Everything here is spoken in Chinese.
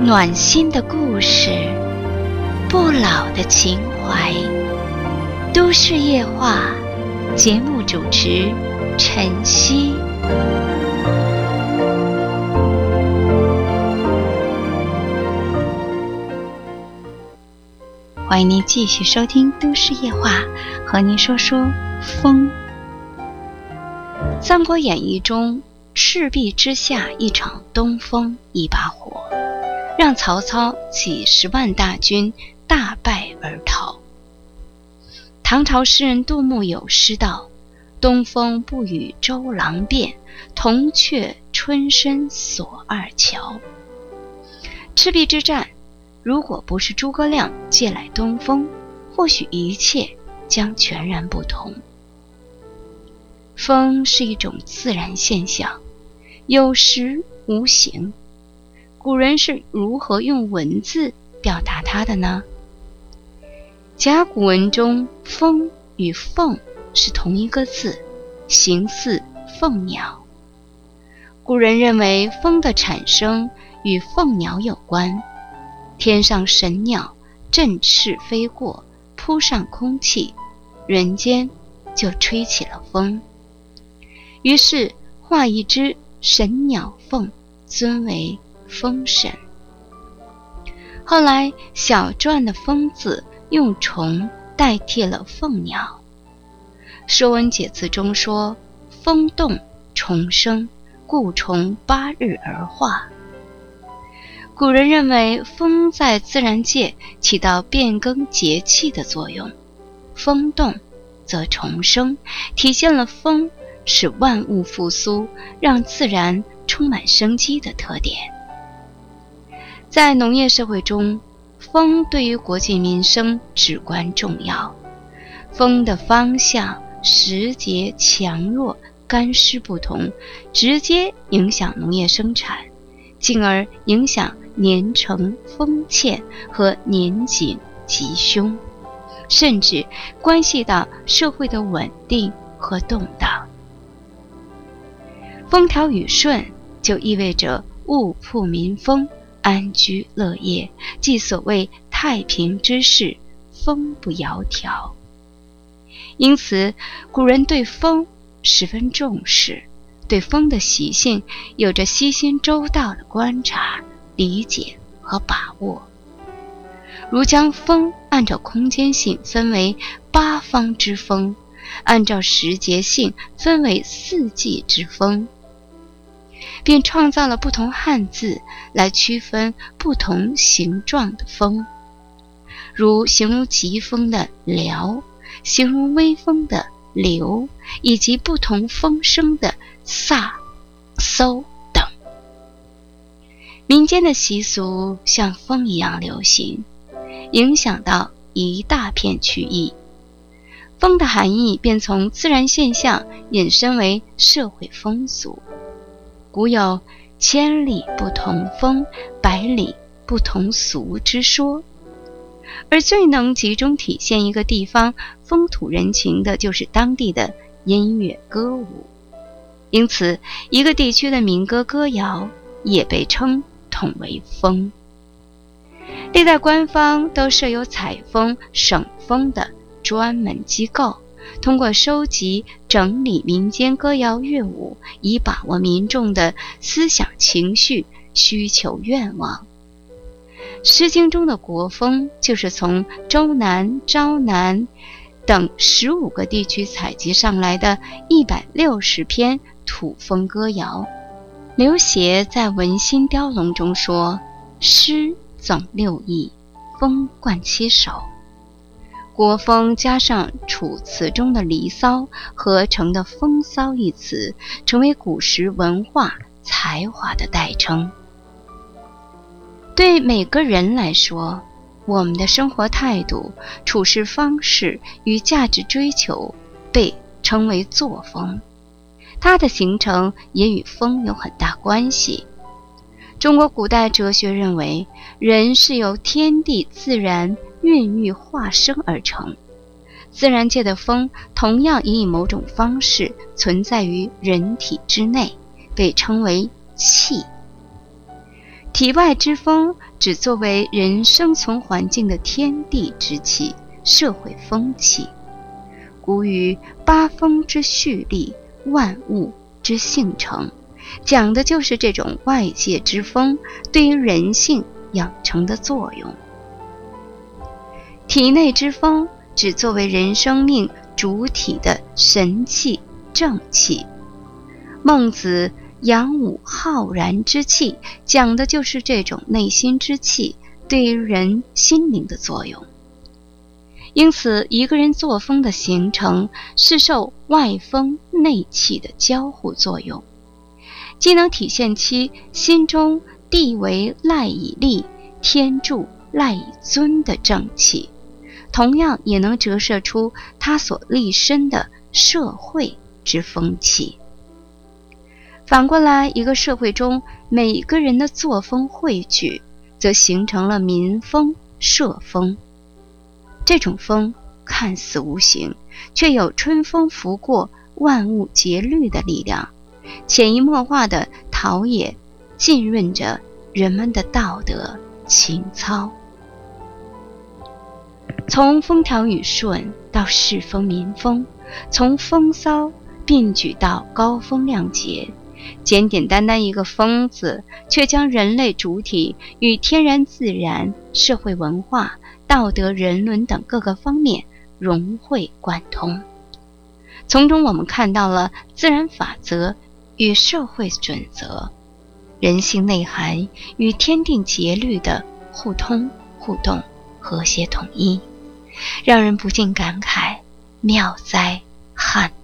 暖心的故事，不老的情怀。都市夜话，节目主持晨曦。欢迎您继续收听都市夜话，和您说说风。三国演义中，赤壁之下一场东风一把火，让曹操几十万大军大败而逃。唐朝诗人杜牧有诗道：东风不与周郎便，铜雀春深锁二乔。赤壁之战，如果不是诸葛亮借来东风，或许一切将全然不同。风是一种自然现象，有实无形。古人是如何用文字表达它的呢？甲骨文中，风与凤是同一个字，形似凤鸟。古人认为风的产生与凤鸟有关，天上神鸟振翅飞过，扑上空气，人间就吹起了风。于是画一只神鸟凤，尊为风神。后来小篆的风字用虫代替了凤鸟。说文解字中说：风动虫生，故虫8日而化。古人认为风在自然界起到变更节气的作用，风动则虫生，体现了风使万物复苏，让自然充满生机的特点。在农业社会中，风对于国计民生至关重要。风的方向、时节、强弱、干湿不同，直接影响农业生产，进而影响年成、丰欠和年景、吉凶，甚至关系到社会的稳定和动荡。风调雨顺就意味着物铺民丰，安居乐业，即所谓太平之世，风不窈窕。因此古人对风十分重视，对风的习性有着悉心周到的观察、理解和把握。如将风按照空间性分为8方之风，按照时节性分为4季之风，并创造了不同汉字来区分不同形状的风，如形容疾风的辽，形容微风的流，以及不同风声的飒、嗖等。民间的习俗像风一样流行，影响到一大片区域。风的含义便从自然现象引申为社会风俗。古有千里不同风，百里不同俗之说，而最能集中体现一个地方风土人情的就是当地的音乐歌舞。因此一个地区的民歌歌谣也被统为风。历代官方都设有采风、省风的专门机构，通过收集整理民间歌谣乐舞，以把握民众的思想情绪、需求愿望。诗经中的国风就是从周南、昭南等15个地区采集上来的160篇土风歌谣。刘勰在《文心雕龙》中说：诗总6艺，风贯7首。国风加上楚辞中的离骚，合成的风骚一词，成为古时文化才华的代称。对每个人来说，我们的生活态度、处事方式与价值追求被称为作风，它的形成也与风有很大关系。中国古代哲学认为，人是由天地自然孕育化生而成，自然界的风同样也以某种方式存在于人体之内，被称为气。 体外之风指作为人生存环境的天地之气、社会风气。古语八风之序列，万物之性成，讲的就是这种外界之风对于人性养成的作用。体内之风指作为人生命主体的神气、正气。孟子阳武浩然之气，讲的就是这种内心之气对于人心灵的作用。因此，一个人作风的形成是受外风内气的交互作用，既能体现其心中地为赖以立，天助赖以尊的正气，同样也能折射出他所立身的社会之风气。反过来，一个社会中每个人的作风汇聚，则形成了民风、社风。这种风看似无形，却有春风拂过、万物节律的力量，潜移默化地陶冶、浸润着人们的道德情操。从风调雨顺到世风民风，从风骚并举到高风亮节，简简单单一个风字，却将人类主体与天然自然、社会文化、道德人伦等各个方面融会贯通。从中我们看到了自然法则与社会准则、人性内涵与天定节律的互通互动、和谐统一，让人不禁感慨：妙哉汉